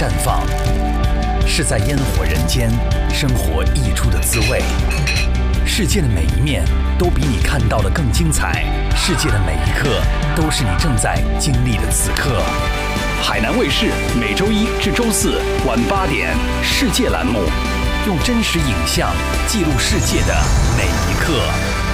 绽放，是在烟火人间生活溢出的滋味。世界的每一面都比你看到的更精彩，世界的每一刻都是你正在经历的此刻。海南卫视每周一至周四晚8点，世界栏目，用真实影像记录世界的每一刻。